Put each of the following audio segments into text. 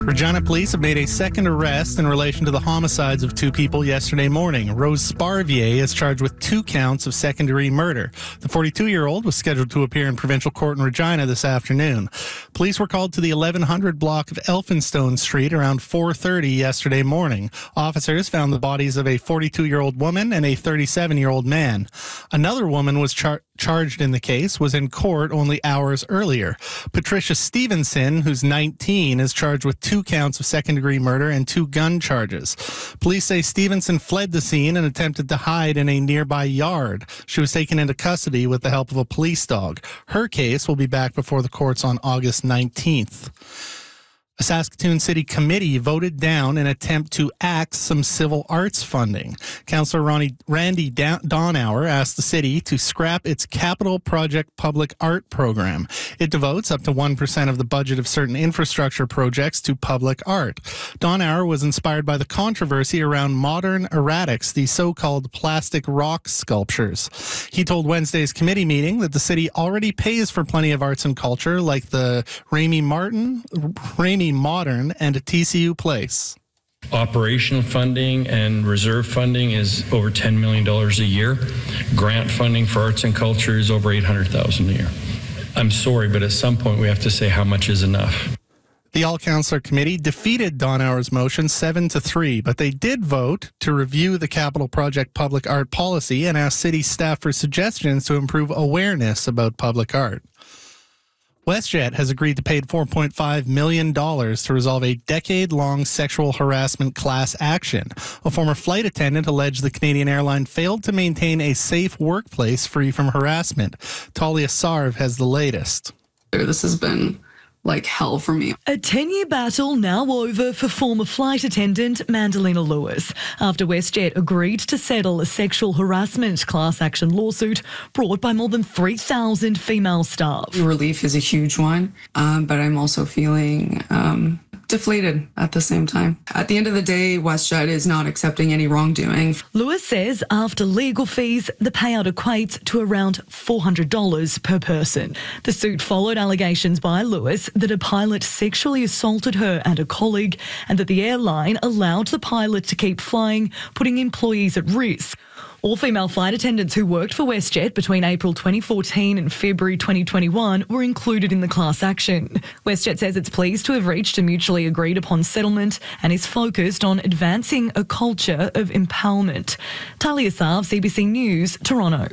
Regina police have made a second arrest in relation to the homicides of two people yesterday morning. Rose Sparvier is charged with 2 counts of second-degree murder. The 42-year-old was scheduled to appear in provincial court in Regina this afternoon. Police were called to the 1100 block of Elphinstone Street around 4:30 yesterday morning. Officers found the bodies of a 42-year-old woman and a 37-year-old man. Another woman was charged in the case was in court only hours earlier. Patricia Stevenson, who's 19, is charged with 2 counts of second-degree murder and 2 gun charges. Police say Stevenson fled the scene and attempted to hide in a nearby yard. She was taken into custody with the help of a police dog. Her case will be back before the courts on August 19th. A Saskatoon City Committee voted down an attempt to axe some civil arts funding. Councillor Randy Donauer asked the city to scrap its capital project public art program. It devotes up to 1% of the budget of certain infrastructure projects to public art. Donauer was inspired by the controversy around modern erratics, the so-called plastic rock sculptures. He told Wednesday's committee meeting that the city already pays for plenty of arts and culture, like the Remy Modern and TCU Place. Operational funding and reserve funding is over $10 million a year. Grant funding for arts and culture is over $800,000 a year. I'm sorry, but at some point we have to say how much is enough. The all-councillor committee defeated Donauer's motion 7-3, but they did vote to review the capital project public art policy and ask city staff for suggestions to improve awareness about public art. WestJet has agreed to pay $4.5 million to resolve a decade-long sexual harassment class action. A former flight attendant alleged the Canadian airline failed to maintain a safe workplace free from harassment. Talia Sarv has the latest. This has been like hell for me. A 10-year battle now over for former flight attendant Mandalina Lewis after WestJet agreed to settle a sexual harassment class action lawsuit brought by more than 3,000 female staff. Relief is a huge one, but I'm also feeling deflated at the same time. At the end of the day, WestJet is not accepting any wrongdoing. Lewis says after legal fees, the payout equates to around $400 per person. The suit followed allegations by Lewis that a pilot sexually assaulted her and a colleague, and that the airline allowed the pilot to keep flying, putting employees at risk. All female flight attendants who worked for WestJet between April 2014 and February 2021 were included in the class action. WestJet says it's pleased to have reached a mutually agreed upon settlement and is focused on advancing a culture of empowerment. Talia Sarv, CBC News, Toronto.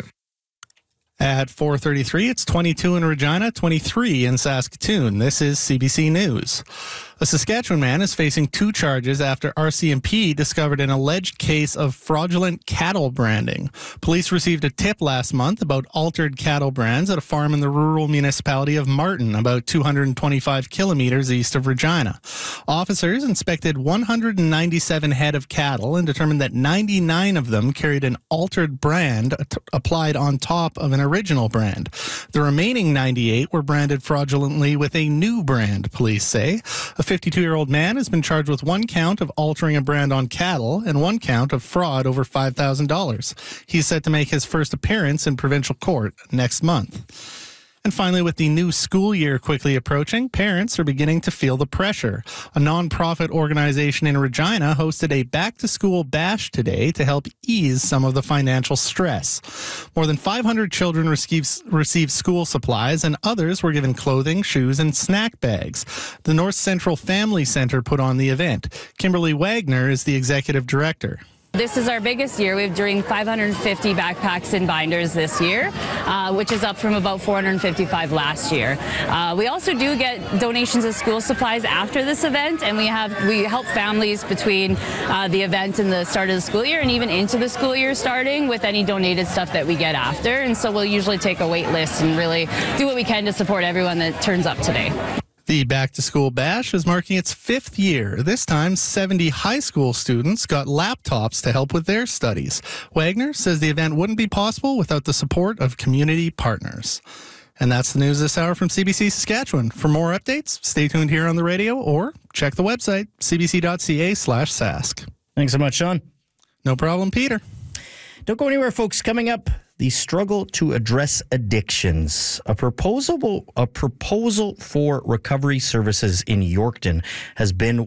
At 4:33, it's 22 in Regina, 23 in Saskatoon. This is CBC News. A Saskatchewan man is facing 2 charges after RCMP discovered an alleged case of fraudulent cattle branding. Police received a tip last month about altered cattle brands at a farm in the rural municipality of Martin, about 225 kilometers east of Regina. Officers inspected 197 head of cattle and determined that 99 of them carried an altered brand applied on top of an original brand. The remaining 98 were branded fraudulently with a new brand, police say. A 52-year-old man has been charged with 1 count of altering a brand on cattle and 1 count of fraud over $5,000. He's set to make his first appearance in provincial court next month. And finally, with the new school year quickly approaching, parents are beginning to feel the pressure. A non-profit organization in Regina hosted a back-to-school bash today to help ease some of the financial stress. More than 500 children received school supplies, and others were given clothing, shoes, and snack bags. The North Central Family Centre put on the event. Kimberly Wagner is the executive director. This is our biggest year. We're doing 550 backpacks and binders this year, which is up from about 455 last year. We also do get donations of school supplies after this event, and we help families between the event and the start of the school year, and even into the school year starting with any donated stuff that we get after. And so we'll usually take a wait list and really do what we can to support everyone that turns up today. The Back to School Bash is marking its 5th year. This time, 70 high school students got laptops to help with their studies. Wagner says the event wouldn't be possible without the support of community partners. And that's the news this hour from CBC Saskatchewan. For more updates, stay tuned here on the radio or check the website, cbc.ca/sask. Thanks so much, Sean. No problem, Peter. Don't go anywhere, folks. Coming up, the struggle to address addictions. A proposal for recovery services in Yorkton has been